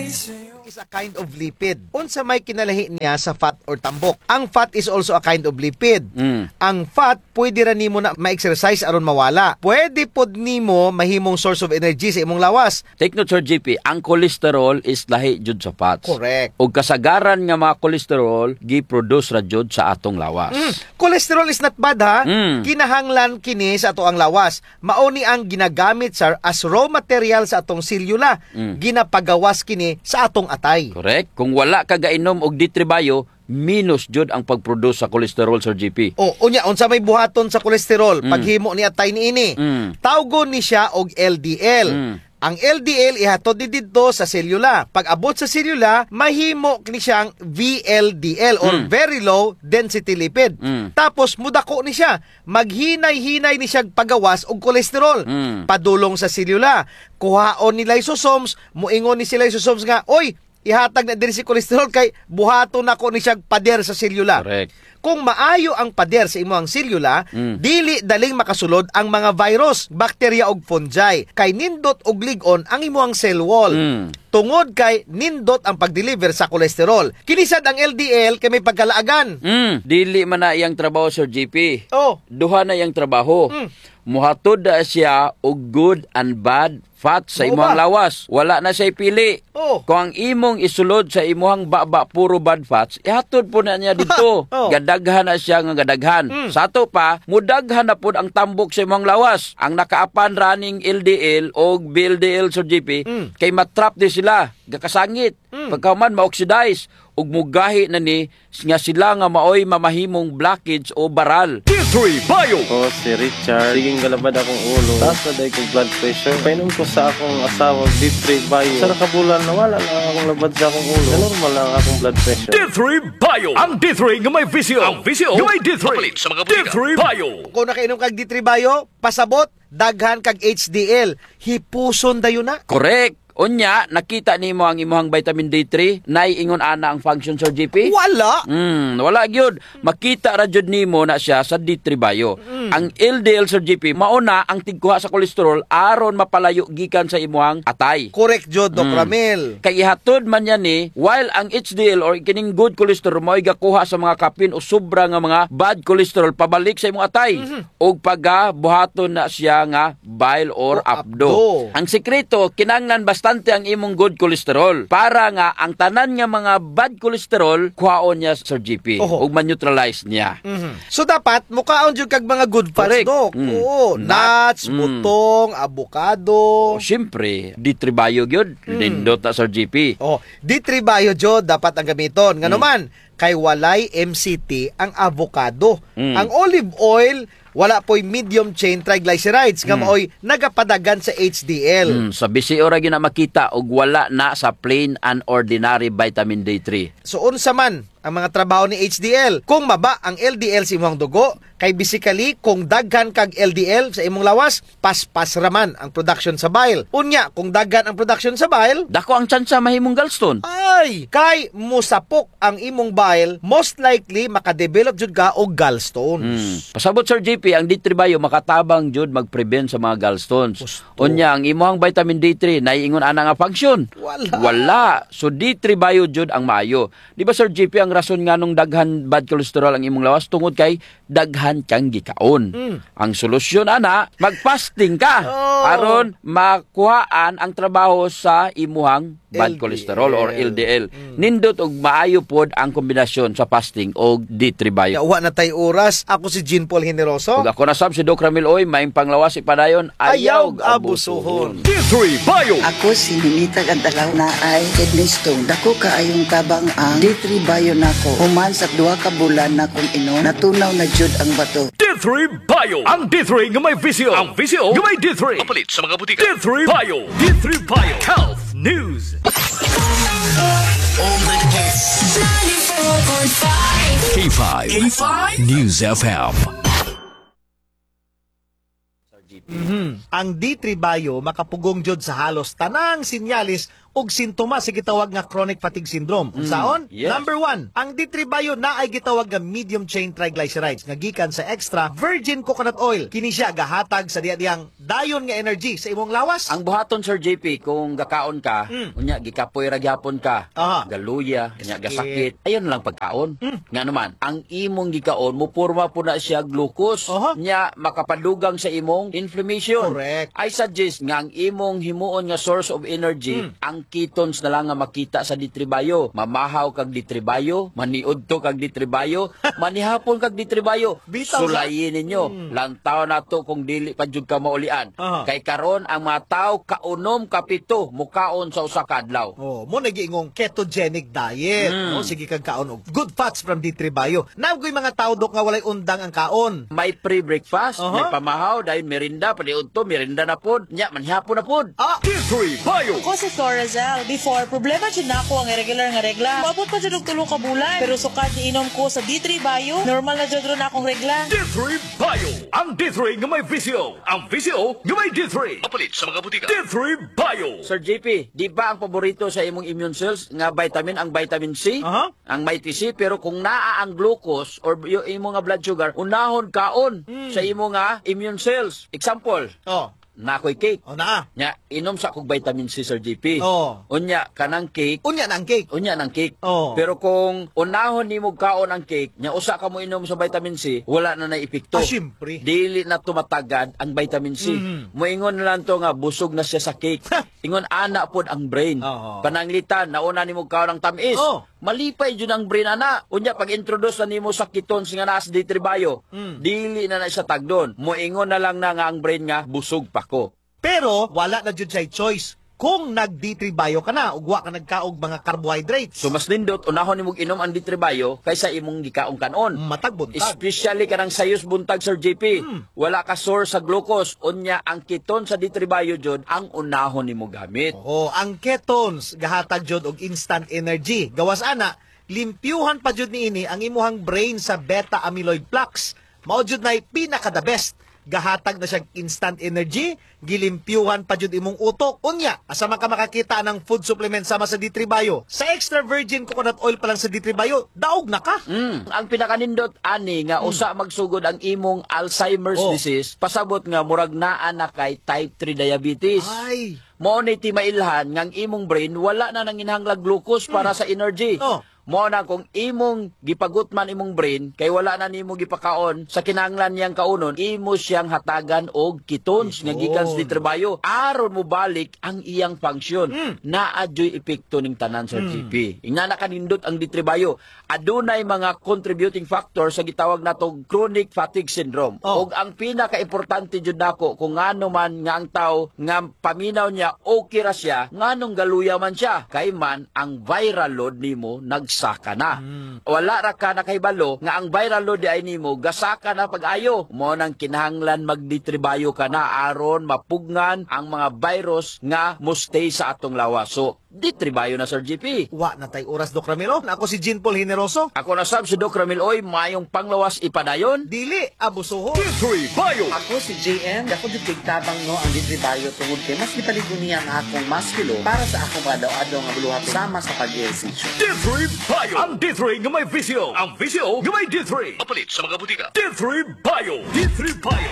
is a kind of lipid. Unsa may kinalahi niya sa fat or tambok. Ang fat is also a kind of lipid. Ang fat pwede ra nimo na ma-exercise aron mawala. Pwede pod nimo mahimong source of energy sa imong lawas. Take note, Sir JP, ang cholesterol is lahi jud sa fats. Correct. O kasagaran nga mga cholesterol, gi-produce ra jud sa atong lawas. Cholesterol is not bad ha. Kinahanglan kini sa ato ang lawas. Mauni ang ginagamit sir as raw material sa atong selula. Ginapagawas kini sa atong atay. Correct? Kung wala ka gainom og D3-bio, minus jud ang pag-produce sa cholesterol, Sir JP. O, unya, unsa may buhaton sa kolesterol, paghimo ni atay niini. Tawgon ni siya og LDL. Ang LDL ihatod didto sa selula. Pag abot sa selula, mahimo ni siyang VLDL or very low density lipid. Tapos mudako ni siya. Maghinay-hinay ni siya pagawas og kolesterol. Padulong sa selula. Kuhaon ni lysosomes, muingon ni si lysosomes nga, oy, ihatag na din si kolesterol kay buhaton nako ni siya pader sa selula. Correct. Kung maayo ang pader sa imong selula, dili daling makasulod ang mga virus, bakterya ug fungi. Kay nindot og lig-on ang imong cell wall. Tungod kay nindot ang pag-deliver sa kolesterol. Kinisad ang LDL kay may pagkalaagan. Dili man na iyang trabaho, Sir JP. Oh. Duha na iyang trabaho. Muhatod na siya og good and bad fats sa Oo imong ba? lawas. Wala na siya pili. Oh. Kung ang imong isulod sa imong baba puro bad fats, ihatod po na niya dito. Oh. Gadaghan na siya nga gadaghan. Sa ato pa, mudaghan na po ang tambok sa imong lawas. Ang nakaapan running LDL o VLDL, Sir JP, kay matrap di sila, gakasangit. Pagkaman ma-oxidize ug mugahi na ni nga sila nga maoy mamahimong blockage o baral. D3-bio! Ako si Richard. Siging galabad akong ulo. Taas na dahil kong blood pressure. Painom ko sa akong asawa D3-bio. Sa nakabulan, nawala na akong labad sa akong ulo. Normal lang akong blood pressure. D3-bio! Ang D3 nga may visio. Ang visio nga may D3. Kapalit sa mga butika. D3-bio! Kung nakainom kag D3-bio, pasabot, daghan kag HDL. Hipuson dayon na. Correct. Unya, nakita nimo ang imuhang vitamin D3, naiingon ana ang function, Sir JP? Wala. Wala gyud. Makita ra jud nimo na siya sa D3-bio. Ang LDL, Sir JP, mauna ang tigkuha sa kolesterol aron mapalayo gikan sa imuhang atay. Correct jud, Doc Ramil. Kay ihatod man yan ni, while ang HDL or kining good cholesterol mo'y gakuha sa mga kapin o sobra nga mga bad cholesterol pabalik sa imong atay. O pagabuhaton na siya nga bile or abdo. Ang sekreto, kinanglan bastante ang imong good cholesterol para nga ang tanan nga mga bad cholesterol kuhaon niya, Sir GP, Oho. ug ma-neutralize niya. So dapat mukaon jud kag mga good fats, Correct. Doc. Oo, nuts, butong, avocado. O syempre, D3-bio gyud, nindot na, Sir GP. Oh, D3-bio jud dapat ang gamiton. Ngano man kay walay MCT ang avocado. Ang olive oil wala po'y medium chain triglycerides nga maoy nagapadagan sa HDL. Sa bisi ora gyud na makita og wala na sa plain and ordinary vitamin D3. So unsa man ang mga trabaho ni HDL? Kung maba ang LDL sa imong dugo, kay basically kung daghan kag LDL sa imong lawas, paspas raman ang production sa bile. Unya, kung daghan ang production sa bile, Dako ang tsansa mahimong gallstone. ay, kay musapok ang imong bile, most likely makadevelop jud ka og gallstones. Pasabot, Sir JP, ang D3-bio makatabang jud mag-prevent sa mga gallstones. Gusto. Unya, ang imuhang vitamin D3 naiingon ana nga function. Wala. So D3-bio jud ang maayo. Di ba, Sir JP, ang rason nga nung daghan bad cholesterol ang imong lawas tungod kay daghan kang gikaon. Ang solusyon ana, mag-fasting ka aron makuhaan ang trabaho sa imuhang bad LDL. cholesterol or LDL. Nindot og maayo pod ang kombinasyon sa fasting og D3-bio. Yawa na tay oras. Ako si Jean Paul Generoso. Ug ako na sab si Doc Ramil Oy, maing panglawas ipadayon, ayaw abusuhon. D3-bio! Ako si Ninita Gantalaw na ay kidney stone. Dako kaayong tabang ang D3-bio nako. Human sa 2 ka bulan na kong inom, natunaw na jud ang bato. D3-bio! Ang D3 nga may visio. Ang visio nga may D3. Kapalit sa mga butika. D3-bio! D3-bio! Health News! K5 News FM. Ang D3-bio makapugong jud sa halos tanang sinyalis og sintomas sa gitawag nga chronic fatigue syndrome. Unsaon? yes. Number 1, ang D3 Bio na ay gitawag nga medium chain triglycerides nga gikan sa extra virgin coconut oil. Kini siya gahatag sa diyang dayon nga energy sa imong lawas. Ang buhaton, Sir JP, kung gakaon ka, unya gikapoy ra gyapon ka, Aha. galuya, unya gasakit, ayun lang pagkaon. Nga naman, ang imong gikaon mupurma po na siya glucose, Aha. nya makapadugang sa imong inflammation. Correct. I suggest nga ang imong himuon nga source of energy, ang ketones na lang nga makita sa D3 Bio. Mamahaw kag D3 Bio, maniudto kag D3 Bio, manihapon kag D3 Bio. Bitaw sa- Sulayin ninyo. Lantaw na to kung dili pa jud ka maulian. Aha. Kay karon ang mga tao kaunom kapito mukaon sa usa ka adlaw. Oh, mo nagiingong ketogenic diet. Oh, sige kag kaon og good fats from D3 Bio. Nagoy mga tao dok nga walay undang ang kaon. May pre-breakfast, Aha. may pamahaw, dahil merinda, paniudto, merinda na pod, nya manhapon na pod. Ah, D3 Bio. Ako si Florazel. Before, problema dyan na ako ang irregular nga regla. Mabot pa dyan og 3 ka bulan. Pero sukad ni inom ko sa D3 Bio, normal na dyan ron akong regla. D3 Bio. Ang D3 nga may visyo. Ang visyo nga may D3. Mapalit sa mga butika. D3 Bio. Sir JP, di ba ang paborito sa imong immune cells nga vitamin ang vitamin C? Aha. Ang mighty C, pero kung naa ang glucose or yung imong nga blood sugar, unahon kaon sa imong nga immune cells. Example, oh, nakoy cake. oh na. Nya, inom sa kog vitamin C, Sir JP. Oh. Unya, kanang cake, Unya na ang cake. unya ng cake. Oh. Pero kung unahon nimo kaon ang cake, nya usa ka mo inom sa vitamin C, wala na na epekto. Ah, syempre. Dili na tumatagad ang vitamin C. Moingon na lang to nga busog na siya sa cake. Ingon ana pod ang brain. Oo. Pananglitan nauna nimo kaon ang tamis. Oh. Malipay jud ang brain ana. Unya pag introduce na nimo sa ketones nga naa sa D3 Bio, dili na na siya tagdon. Moingon na lang na nga ang brain nga busog pa ko. Pero wala na jud say choice kung nag D3 Bio ka na ug wa ka nagkaog mga carbohydrates. So mas nindot unahon nimo inom ang D3 Bio kaysa imong gikaong kanon. matag buntag. Especially kanang sayos buntag, Sir JP. Wala ka source sa glucose. Unya, ang keton sa D3 Bio jud ang unahon nimo gamit. Oo, ang ketones gahatag jud og instant energy. Gawas ana, limpyuhan pa jud niini ang imuhang brain sa beta amyloid plaques. Mao jud nay pinaka the best. Gahatag na siya instant energy, gilimpyuhan pa jud imong utok. Unya, asa man ka makakita ng food supplement sama sa D3 Bio. Sa extra virgin coconut oil pa lang sa D3 Bio, daog na ka. Ang pinakanindot ani nga usa magsugod ang imong Alzheimer's Oh. disease, pasabot nga murag naa na kay type 3 diabetes. Ay, Mao ni ti mailhan nga ang imong brain wala na nang inhanglag glucose para sa energy. Oh. Mao na kung imong gipagutman imong brain kay wala na nimo gipakaon sa kinahanglan niyang kaunon, imo siyang hatagan og ketones nga gikan sa D3 Bio. Aron mo balik ang iyang function. Naadyoy epekto ning tanan sa GP. Ingna na kanindot ang D3 Bio. Adunay mga contributing factor sa gitawag natong chronic fatigue syndrome. Oh. Og ang pinaka-importante jud nako kung ngano man nga ang tao nga paminaw niya okay ra siya, nganong galuya man siya, kay man ang viral load nimo nagsaka na. Wala ra ka nakahibalo nga ang viral load di ay nimo gasaka na pag-ayo. Mo nang kinahanglan magditribayo ka na aron mapugnan ang mga virus nga mustay sa atong lawas. So, ditribayo na, Sir GP. wa na tay oras Doc Ramiro. Ako si Jean Paul Generoso. Ako na sab si Doc Ramil Oy, mayong panglawas ipadayon. Dili abusuho. D3 Bio. Ako si JM, ako di tigtabang no ang litribayo tungod kay mas gipaligo niya ang akong maskilo para sa akong adlaw-adlaw nga buluhat sama sa pag-ehersisyo. D3 Bio. Ang D3 nga may visyo. Ang visyo nga may D3. Mapalit sa mga butika. D3 Bio. D3 Bio.